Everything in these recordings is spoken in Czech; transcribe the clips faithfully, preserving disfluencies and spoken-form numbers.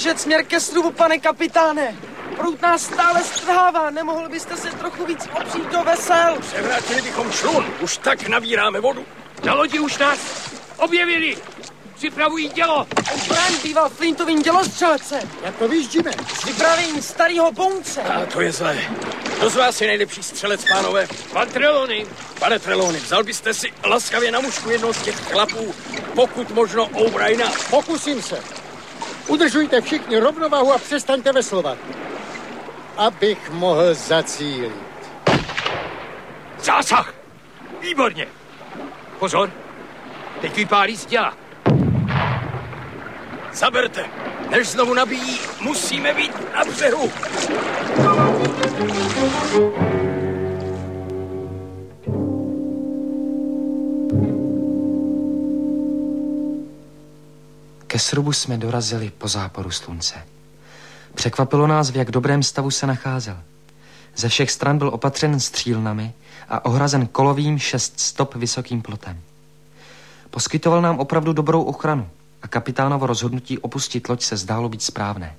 držet směr ke srubu, pane kapitáne. Proud nás stále strhává, nemohl byste se trochu víc opřít do vesel? Převrátili bychom člun, už tak nabíráme vodu. Na lodi už nás objevili. Připravují dělo. O'Brien býval Flintovým dělostřelcem. Jak to vyjíždíme? S vypravěním starého bounce. A to je zlé. Kdo z vás je nejlepší střelec, pánové? Pan Trelawney. Pane Trelawney, vzal byste si laskavě na mužku jednoho z těch chlapů, pokud možno O'Briena? Pokusím se. Udržujte všichni rovnováhu a přestaňte veslovat. Abych mohl zacílit. Zásah! Výborně! Pozor! Teď vypálí z děla. Zaberte! Než znovu nabíjí, musíme být na břehu! Ke srubu jsme dorazili po záporu slunce. Překvapilo nás, v jak dobrém stavu se nacházel. Ze všech stran byl opatřen střílnami a ohrazen kolovým šest stop vysokým plotem. Poskytoval nám opravdu dobrou ochranu a kapitánovo rozhodnutí opustit loď se zdálo být správné.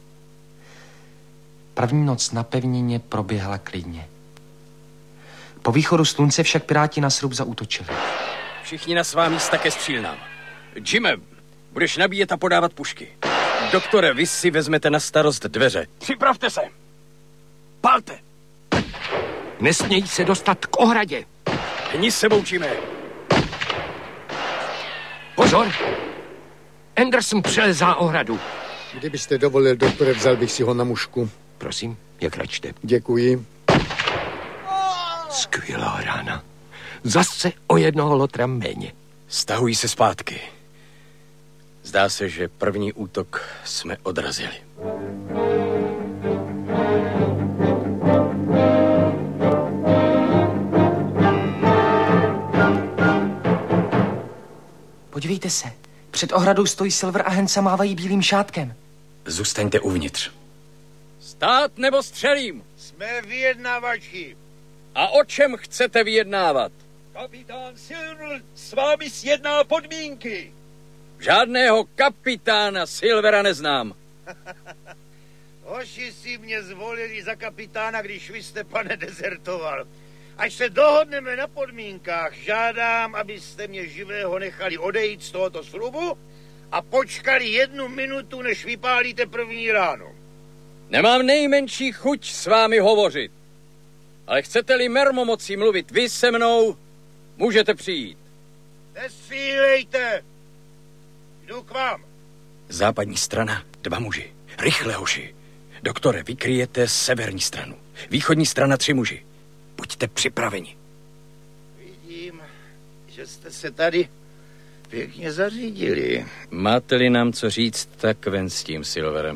První noc na pevnině proběhla klidně. Po východu slunce však piráti na srub zaútočili. Všichni na svá místa ke střílnám. Jime, budeš nabíjet a podávat pušky. Doktore, vy si vezmete na starost dveře. Připravte se. Palte. Nesmějí se dostat k ohradě. Hni s sebou, Jime. Pozor! Anderson přelezá ohradu. Kdybyste dovolil, doktore, vzal bych si ho na mužku. Prosím, jak račte. Děkuji. Skvělá rána. Zase o jednoho lotra méně. Stahují se zpátky. Zdá se, že první útok jsme odrazili. Podívejte se, před ohradou stojí Silver a Hansa mávají bílým šátkem. Zůstaňte uvnitř. Stát nebo střelím? Jsme vyjednávači. A o čem chcete vyjednávat? Kapitán Silver s vámi sjedná podmínky. Žádného kapitána Silvera neznám. Hoši si mě zvolili za kapitána, když vy jste, pane, dezertoval. Až se dohodneme na podmínkách, žádám, abyste mě živého nechali odejít z tohoto srubu a počkali jednu minutu, než vypálíte první ráno. Nemám nejmenší chuť s vámi hovořit. Ale chcete-li mermo moci mluvit vy se mnou, můžete přijít. Nestřílejte! Jdu k vám. Západní strana, dva muži. Rychle, hoši. Doktore, vykryjete severní stranu. Východní strana, tři muži. Buďte připraveni. Vidím, že jste se tady pěkně zařídili. Máte-li nám co říct, tak ven s tím, Silverem.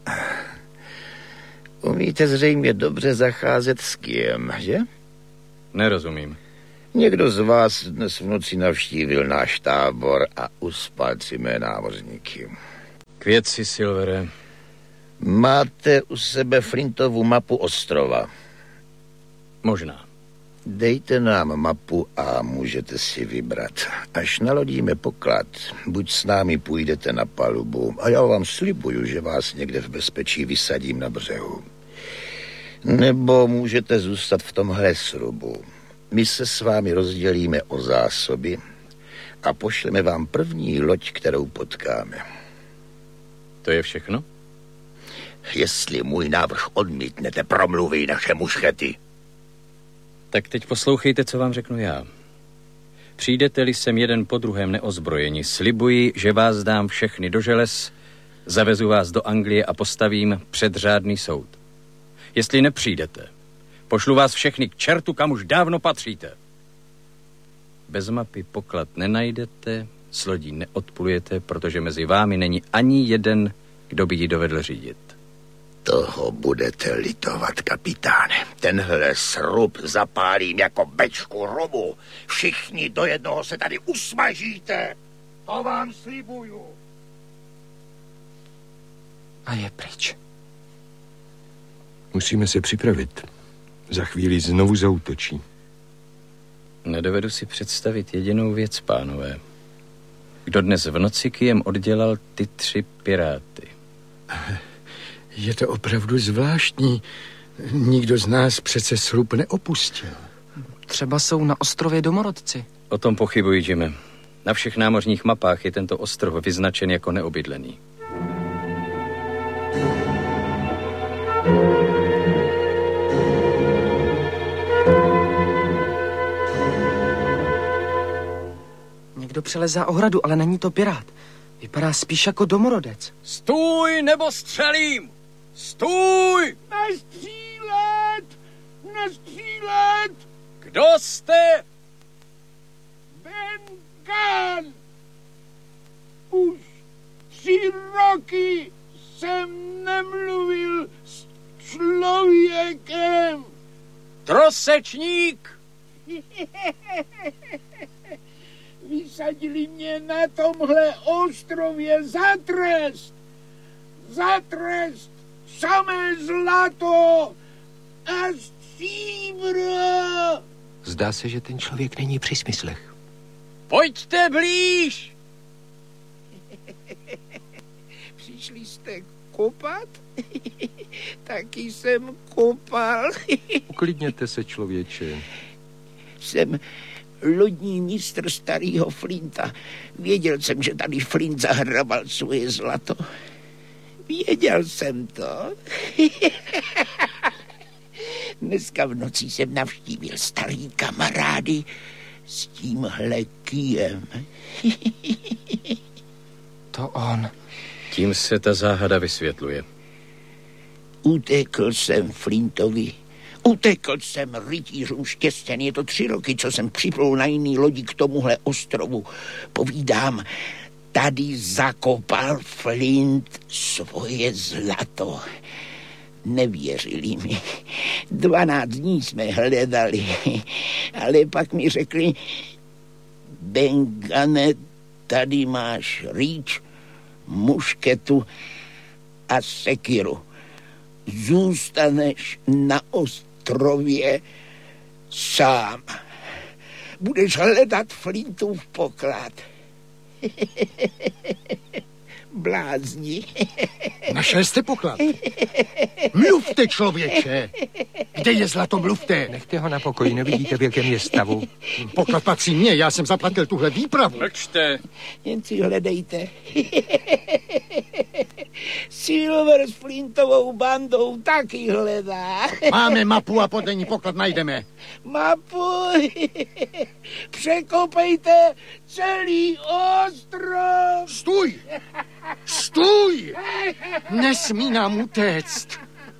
Umíte zřejmě dobře zacházet s kým, že? Nerozumím. Někdo z vás dnes v noci navštívil náš tábor a uspal tři mé námořníky. K věci, Silvere. Máte u sebe Flintovu mapu ostrova? Možná. Dejte nám mapu a můžete si vybrat. Až nalodíme poklad, buď s námi půjdete na palubu a já vám slibuju, že vás někde v bezpečí vysadím na břehu. Nebo můžete zůstat v tomhle srubu. My se s vámi rozdělíme o zásoby a pošleme vám první loď, kterou potkáme. To je všechno? Jestli můj návrh odmítnete, promluví naše muškety. Tak teď poslouchejte, co vám řeknu já. Přijdete-li sem jeden po druhém neozbrojeni, slibuji, že vás dám všechny do želez, zavezu vás do Anglie a postavím před řádný soud. Jestli nepřijdete, pošlu vás všechny k čertu, kam už dávno patříte. Bez mapy poklad nenajdete, s lodí neodplujete, protože mezi vámi není ani jeden, kdo by ji dovedl řídit. Toho budete litovat, kapitáne. Tenhle srub zapálím jako bečku rubu. Všichni do jednoho se tady usmažíte. To vám slibuju. A je pryč. Musíme se připravit. Za chvíli znovu zaútočí. Nedovedu si představit jedinou věc, pánové. Kdo dnes v noci kyjem oddělal ty tři piráty? Je to opravdu zvláštní. Nikdo z nás přece srub neopustil. Třeba jsou na ostrově domorodci. O tom pochybuji, Jimmy. Na všech námořních mapách je tento ostrov vyznačen jako neobydlený. Někdo přelezá ohradu, ale není to pirát. Vypadá spíš jako domorodec. Stůj, nebo střelím! Stůj! Nastřílet! Nastřílet! Kdo jste? Ben Gunn! Už tři roky jsem nemluvil s člověkem. Trosečník! Vysadili mě na tomhle ostrově za trest. Za trest samé zlato a stříbro. Zdá se, že ten člověk není při smyslech. Pojďte blíž! Přišli jste kopat? Taky jsem kopal. Uklidněte se, člověče. Jsem lodní mistr starého Flinta. Věděl jsem, že tady Flint zahrabal svoje zlato. Věděl jsem to. Dneska v noci jsem navštívil starý kamarády s tímhle kýjem. To on. Tím se ta záhada vysvětluje. Utekl jsem Flintovi. Utekl jsem rytířům štěstěn. Je to tři roky, co jsem připlul na jiný lodi k tomuhle ostrovu. Povídám, tady zakopal Flint svoje zlato. Nevěřili mi. Dvanáct dní jsme hledali, ale pak mi řekli, Ben Gunne, tady máš rýč, mušketu a sekiru. Zůstaneš na ostrově sám. Budeš hledat Flintův poklad. Blázni. Našel jste poklad? Mluvte, člověče! Kde je zlato, mluvte! Nechte ho na pokoji, nevidíte, v jakém je stavu. Poklad patří mně, já jsem zaplatil tuhle výpravu. Mlčte! Jen si hledejte. Silver s Flintovou bandou taky hledá. Máme mapu a podle ní poklad najdeme. Mapu? Překopejte celý ostrov. Stůj! Stůj! Nesmí nám utéct.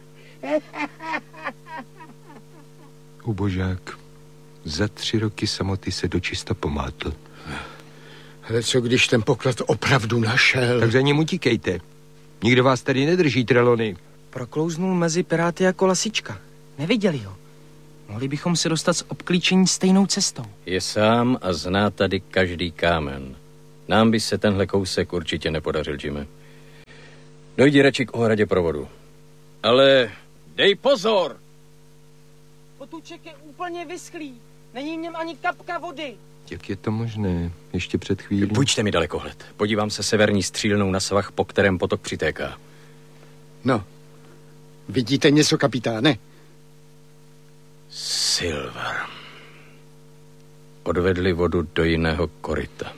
Ubožák, za tři roky samoty se dočista pomátl. Ale co když ten poklad opravdu našel? Tak za ním utíkejte. Nikdo vás tady nedrží, Trelony. Proklouznul mezi piráty jako lasička. Neviděli ho. Mohli bychom se dostat z obklíčení stejnou cestou. Je sám a zná tady každý kámen. Nám by se tenhle kousek určitě nepodařil, Jimmy. Dojdi radši k ohradě provodu. Ale dej pozor! Potůček je úplně vyschlý. Není v něm ani kapka vody. Jak je to možné? Ještě před chvílí. Půjčte mi dalekohled. Podívám se severní střílnou na svah, po kterém potok přitéká. No, vidíte něco, kapitáne? Silver. Odvedli vodu do jiného koryta.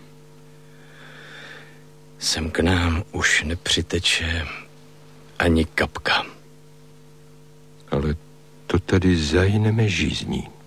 Sem k nám už nepřiteče ani kapka. Ale to tady zajneme žízní.